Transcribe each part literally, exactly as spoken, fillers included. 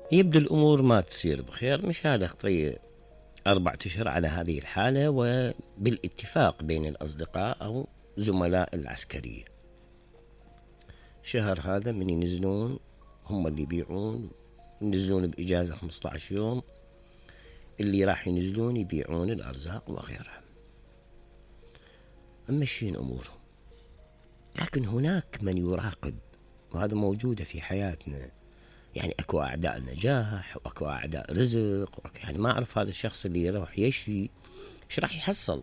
يبدو الأمور ما تصير بخير. مشان خطي أربعة أشهر على هذه الحالة، وبالاتفاق بين الأصدقاء أو زملاء العسكرية. شهر هذا من ينزلون هم اللي يبيعون، ينزلون بإجازة خمسة عشر يوم، اللي راح ينزلون يبيعون الأرزاق وغيرها، ممشين أمورهم. لكن هناك من يراقب، وهذا موجودة في حياتنا. يعني أكو أعداء نجاح وأكو أعداء رزق، يعني ما أعرف هذا الشخص اللي يروح يشي إيش راح يحصل.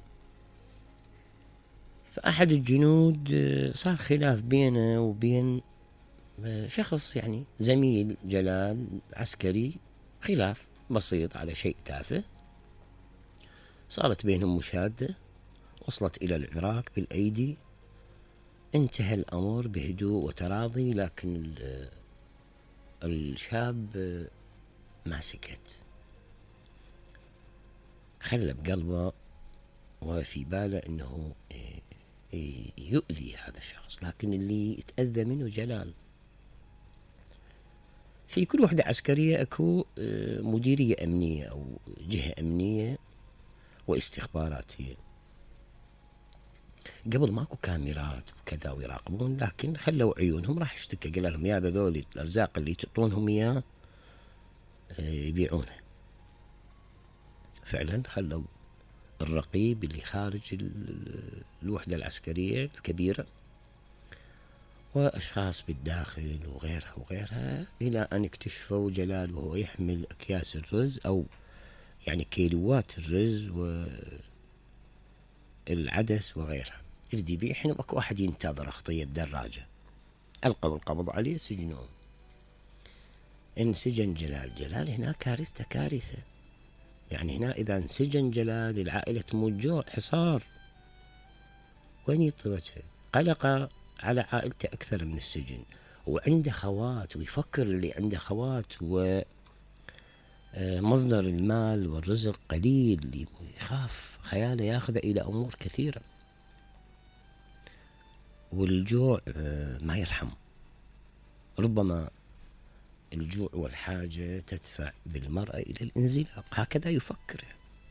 فأحد الجنود صار خلاف بينه وبين شخص، يعني زميل جلال عسكري، خلاف بسيط على شيء تافه. صارت بينهم مشادة، وصلت إلى العراك بالأيدي. انتهى الأمر بهدوء وتراضي، لكن الشاب ما سكت، خلى بقلبه وفي باله انه يؤذي هذا الشخص، لكن اللي يتأذى منه جلال. في كل وحدة عسكرية اكو مديرية امنية او جهة امنية واستخباراتية. قبل ماكو كاميرات وكذا ويراقبون، لكن خلوا عيونهم راح اشتكى، قال لهم يا بذول الارزاق اللي تعطونهم اياه يبيعونه. فعلا خلوا الرقيب اللي خارج الوحدة العسكرية الكبيرة وأشخاص بالداخل وغيرها وغيرها، إلى أن اكتشفوا جلال وهو يحمل أكياس الرز، أو يعني كيلوات الرز والعدس وغيرها، يريد يبيعهم. وأكو واحد ينتظر خطية بدراجة، ألقوا القبض عليه، سجنوه. انسجن جلال. جلال هنا كارثة كارثة. يعني هنا إذا انسجن جلال العائلة تموت جوع، حصار. وين يطي وجهه؟ قلق على عائلته أكثر من السجن، وعنده خوات، ويفكر اللي عنده خوات ومصدر المال والرزق قليل، يخاف خياله ياخذ إلى أمور كثيرة. والجوع ما يرحم، ربما الجوع والحاجة تدفع بالمرأة إلى الانزلاق، هكذا يفكر.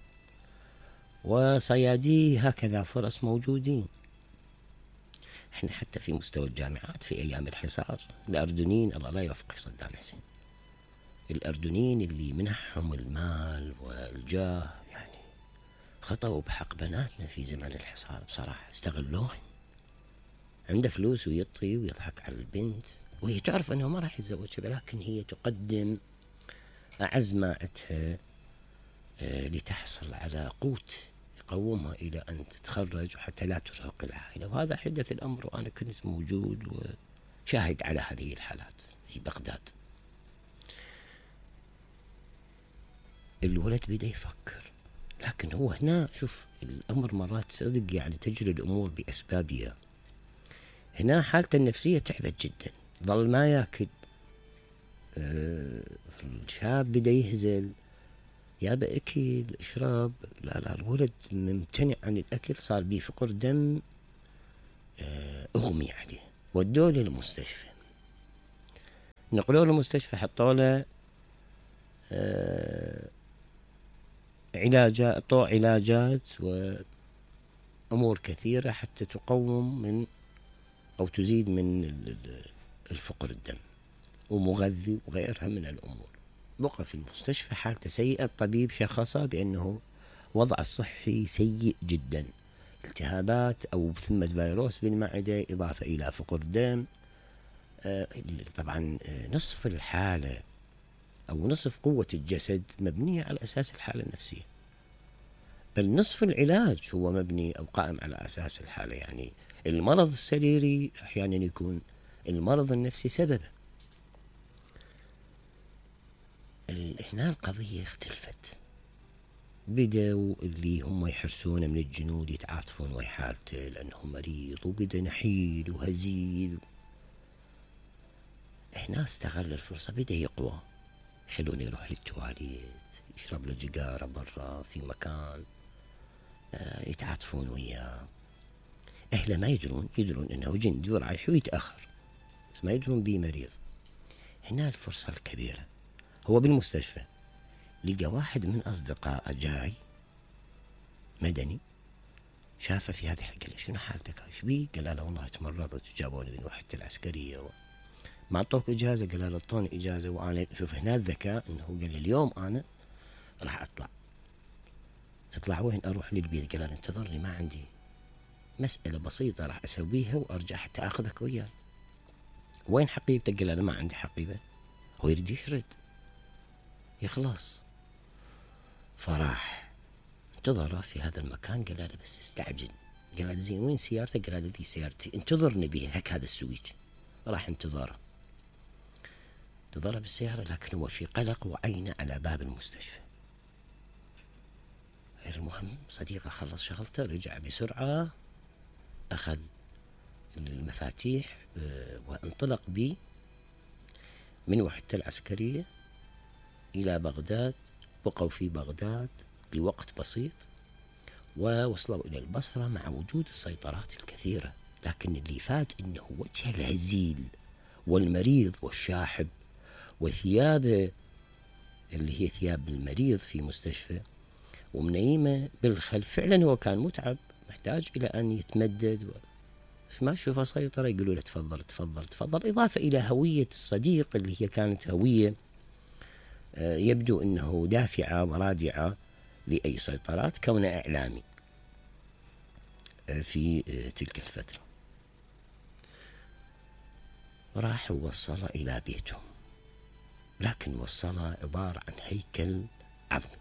وصياديه هكذا فرص موجودين. احنا حتى في مستوى الجامعات في ايام الحصار، الاردنيين الله لا يوفق صدام حسين، الاردنيين اللي منحهم المال والجاه، يعني خطأوا بحق بناتنا في زمن الحصار بصراحة، استغلوهن. عنده فلوس ويطي ويضحك على البنت، وهي تعرف انه ما راح يتزوجها، لكن هي تقدم اعز ما عندها لتحصل على قوت يقومها إلى أن تتخرج، وحتى لا ترهق العائلة. وهذا حدث الأمر، وأنا كنت موجود وشاهد على هذه الحالات في بغداد. الولد بدأ يفكر، لكن هو هنا شوف الأمر مرات صدق، يعني تجري الأمور بأسبابها. هنا حالته النفسية تعبت جدا، ظل ما يأكل. الشاب بدأ يهزل، يابا اكل اشرب، لا لا الولد ممتنع عن الاكل، صار بيه فقر دم، اغمي عليه. ودوه للمستشفى، نقلوه للمستشفى، حطوا له علاجات، طوع علاجات وامور كثيره حتى تقوم من او تزيد من الفقر الدم، ومغذي وغيرها من الامور. بقى في المستشفى حالته سيئة. الطبيب شخصه بأنه وضع الصحي سيء جدا، التهابات أو ثمة فيروس بالمعدة، إضافة إلى فقر دم. آه طبعا نصف الحالة أو نصف قوة الجسد مبنية على أساس الحالة النفسية، بل نصف العلاج هو مبني أو قائم على أساس الحالة. يعني المرض السريري أحيانا يكون المرض النفسي سببه. هنا القضية اختلفت، بدأوا اللي هم يحرسونه من الجنود يتعاطفون ويا حالته لأنه مريض، وبدأ نحيل وهزيل. هنا استغل الفرصة، بدأ يقوى، يخلونه يروح للتواليت، يشرب له جيجارة برا في مكان، يتعاطفون وياه. أهله ما يدرون، يدرون أنه جندي ورايح ويتأخر، بس ما يدرون بيه مريض. هنا الفرصة الكبيرة، هو بالمستشفى لقى واحد من أصدقائه جاي مدني، شافه في هذه الحلقة، قال شنو حالتك؟ ايش بيك؟ قال له والله تمرضت وجابوني من وحدة العسكرية و... ما اعطوك اجازة؟ قال له اعطوني اجازة. وانا شوف هنا الذكاء انه قال اليوم انا راح اطلع. تطلع وين؟ اروح للبيت. قال له انتظرني، ما عندي مسألة بسيطة راح اسويها وارجع حتى اخذك وياي. وين حقيبتك؟ قال انا ما عندي حقيبة. هو يريد يشرد يخلص. فراح انتظره في هذا المكان. قال له بس استعجل. قال له زين وين سيارتك؟ قال له ذي سيارتي. انتظرني بها، هك هذا السويج. راح انتظاره انتظره بالسيارة، لكن هو في قلق وعينه على باب المستشفى. المهم صديقه خلص شغلته، رجع بسرعة، أخذ المفاتيح وانطلق بي من وحدة العسكرية إلى بغداد. بقوا في بغداد لوقت بسيط ووصلوا إلى البصرة مع وجود السيطرات الكثيرة. لكن اللي فات إنه وجه الهزيل والمريض والشاحب وثيابه اللي هي ثياب المريض في مستشفى ومنيمة بالخلف. فعلا هو كان متعب، محتاج إلى أن يتمدد و... ما شوفه سيطرة يقولوا له تفضل تفضل تفضل. إضافة إلى هوية الصديق اللي هي كانت هوية يبدو أنه دافعة ورادعة لأي سيطرات، كونه إعلامي في تلك الفترة. راح ووصله إلى بيته، لكن وصله عبارة عن هيكل عظمي.